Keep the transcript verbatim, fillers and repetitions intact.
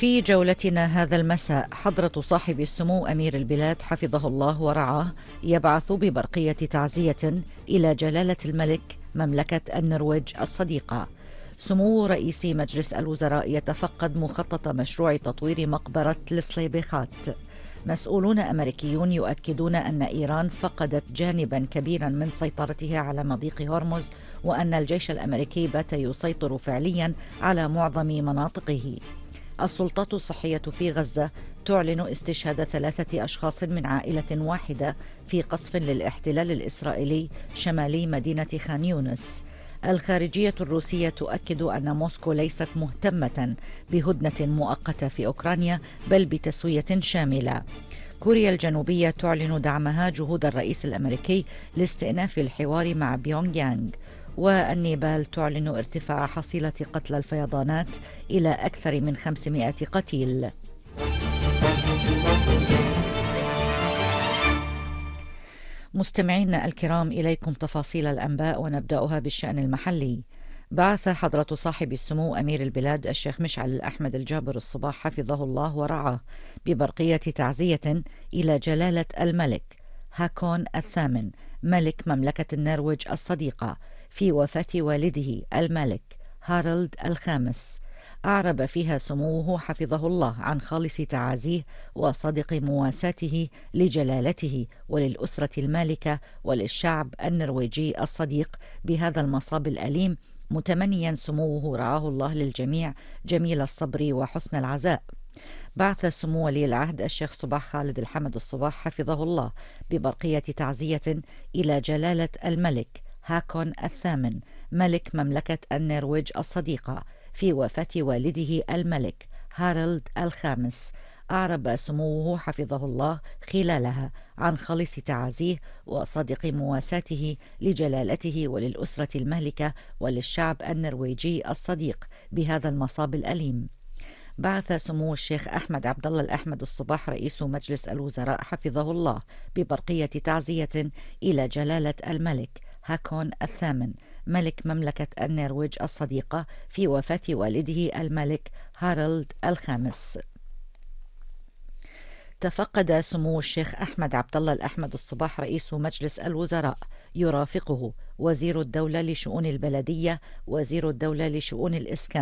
في جولتنا هذا المساء، حضرة صاحب السمو أمير البلاد حفظه الله ورعاه يبعث ببرقية تعزية إلى جلالة الملك مملكة النرويج الصديقة. سمو رئيس مجلس الوزراء يتفقد مخطط مشروع تطوير مقبرة الصليبيخات. مسؤولون أمريكيون يؤكدون أن إيران فقدت جانبا كبيرا من سيطرتها على مضيق هرمز، وأن الجيش الأمريكي بات يسيطر فعليا على معظم مناطقه. السلطات الصحية في غزة تعلن استشهاد ثلاثة أشخاص من عائلة واحدة في قصف للاحتلال الإسرائيلي شمالي مدينة خان يونس. الخارجية الروسية تؤكد أن موسكو ليست مهتمة بهدنة مؤقتة في أوكرانيا، بل بتسوية شاملة. كوريا الجنوبية تعلن دعمها جهود الرئيس الأمريكي لاستئناف الحوار مع بيونغ يانغ. والنيبال تعلن ارتفاع حصيلة قتلى الفيضانات إلى أكثر من خمسمائة قتيل. مستمعينا الكرام، إليكم تفاصيل الأنباء، ونبدأها بالشأن المحلي. بعث حضرة صاحب السمو أمير البلاد الشيخ مشعل الأحمد الجابر الصباح حفظه الله ورعاه ببرقية تعزية إلى جلالة الملك هاكون الثامن ملك مملكة النرويج الصديقة في وفاة والده الملك هارلد الخامس. أعرب فيها سموه حفظه الله عن خالص تعازيه وصادق مواساته لجلالته وللأسرة المالكة وللشعب النرويجي الصديق بهذا المصاب الأليم، متمنيا سموه رعاه الله للجميع جميل الصبر وحسن العزاء. بعث سمو ولي العهد الشيخ صباح خالد الحمد الصباح حفظه الله ببرقية تعزية إلى جلالة الملك هاكون الثامن ملك مملكة النرويج الصديقة في وفاة والده الملك هارلد الخامس. أعرب سموه حفظه الله خلالها عن خالص تعازيه وصادق مواساته لجلالته وللأسرة المالكة وللشعب النرويجي الصديق بهذا المصاب الأليم. بعث سمو الشيخ أحمد عبد الله الأحمد الصباح رئيس مجلس الوزراء حفظه الله ببرقية تعزية إلى جلالة الملك هاكون الثامن ملك مملكة النرويج الصديقة في وفاة والده الملك هارلد الخامس. تفقد سمو الشيخ أحمد عبد الله الأحمد الصباح رئيس مجلس الوزراء يرافقه وزير الدولة لشؤون البلدية، وزير الدولة لشؤون الإسكان،